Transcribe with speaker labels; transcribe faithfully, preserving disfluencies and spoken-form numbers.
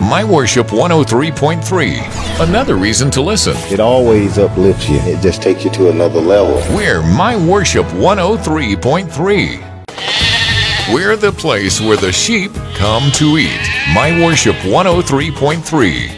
Speaker 1: My Worship one oh three point three. Another reason to listen.
Speaker 2: It always uplifts you. It just takes you to another level.
Speaker 1: We're My Worship one oh three point three. We're the place where the sheep come to eat. My Worship one oh three point three.